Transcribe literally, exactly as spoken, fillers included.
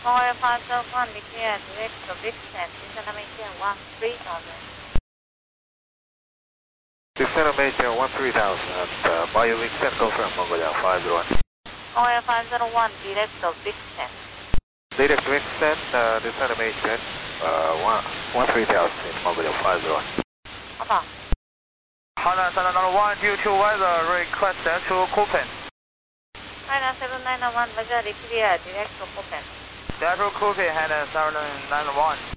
Oil five zero one, declare direct to Vixen, destination one three thousand. Destination one three thousand, uh, bio Vixen confirm Mongolia five zero one. Oil five zero one, direct to Vixen. Direct Vixen, uh, destination uh, one three thousand in Mongolia five zero one. Papa. Honda seven nine one, due to weather, request to Copen. Honda seven nine one, weather declare direct to Copen. Central Copen, Honda seven nine one.